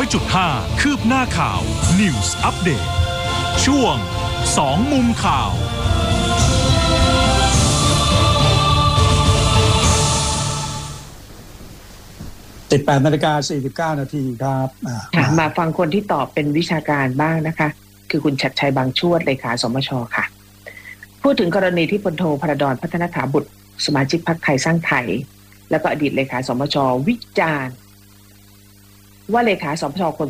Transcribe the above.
100.5 คืบหน้าข่าว News Update ช่วง2มุมข่าว 18:49 นาทีครับมาฟังคนที่ตอบเป็นวิชาการบ้างนะคะคือคุณชัดชัยบางชวดเลขาสมช.ค่ะพูดถึงกรณีที่พลโทพระดอนพัฒนถาบุตรสมาชิกพรรคไทยสร้างไทยแล้วก็อดีตเลขาสมช.วิจารณ์ว่าเลขาสมช.คน